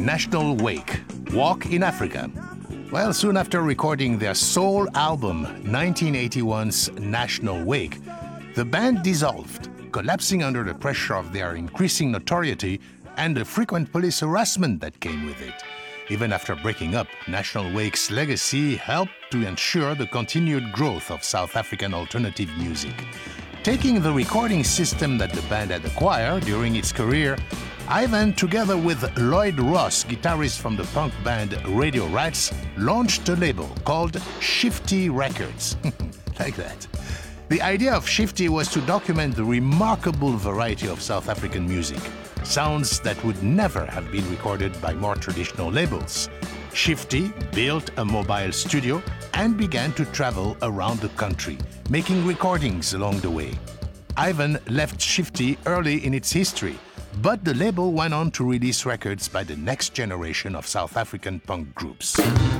National Wake, Walk in Africa. Well, soon after recording their soul album, 1981's National Wake, the band dissolved, collapsing under the pressure of their increasing notoriety and the frequent police harassment that came with it. Even after breaking up, National Wake's legacy helped to ensure the continued growth of South African alternative music. Taking the recording system that the band had acquired during its career, Ivan, together with Lloyd Ross, guitarist from the punk band Radio Rats, launched a label called Shifty Records. Like that. The idea of Shifty was to document the remarkable variety of South African music, sounds that would never have been recorded by more traditional labels. Shifty built a mobile studio and began to travel around the country, making recordings along the way. Ivan left Shifty early in its history, but the label went on to release records by the next generation of South African punk groups.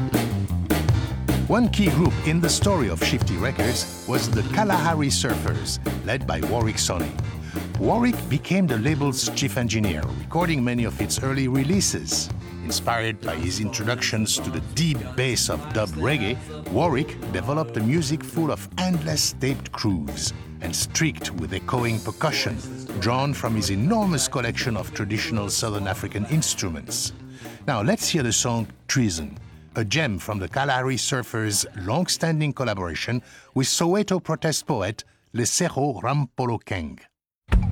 One key group in the story of Shifty Records was the Kalahari Surfers, led by Warwick Sonny. Warwick became the label's chief engineer, recording many of its early releases. Inspired by his introductions to the deep bass of dub reggae, Warwick developed a music full of endless taped grooves and streaked with echoing percussion, drawn from his enormous collection of traditional Southern African instruments. Now let's hear the song Treason, a gem from the Kalahari Surfers' long-standing collaboration with Soweto protest poet Lesego Rampolo Keng.